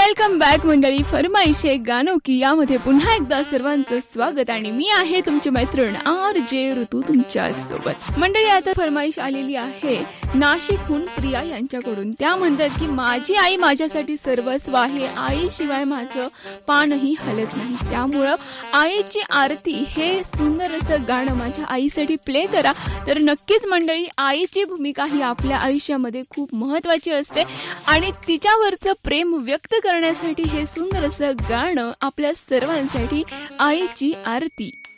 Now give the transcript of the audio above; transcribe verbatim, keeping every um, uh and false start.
Welcome back मंडळी. फरमाईश एक गाणं की यामध्ये पुन्हा एकदा सर्वांचं स्वागत आणि मी आहे तुमची मैत्रीण आर जे ऋतू तुमच्या सोबत. मंडळी आता फरमाईश आलेली आहे नाशिकहून प्रिया यांच्याकडून. त्या म्हणतात की माझी आई माझ्यासाठी सर्वस्व आहे, आईशिवाय माझं पानही हलत नाही, त्यामुळं आईची आरती हे सुंदर असं गाणं माझ्या आईसाठी प्ले करा. तर नक्कीच मंडळी, आईची भूमिका ही आपल्या आयुष्यामध्ये खूप महत्त्वाची असते आणि तिच्यावरचं प्रेम व्यक्त करण्यासाठी हे सुंदर असं गाणं आपल्या सर्वांसाठी, आईची आरती.